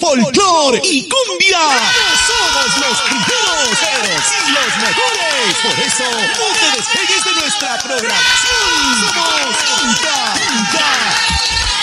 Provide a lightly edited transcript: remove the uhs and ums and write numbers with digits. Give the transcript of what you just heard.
folclor y cumbia. Somos los primeros, pero sí los mejores. Por eso, no te despegues de nuestra programación.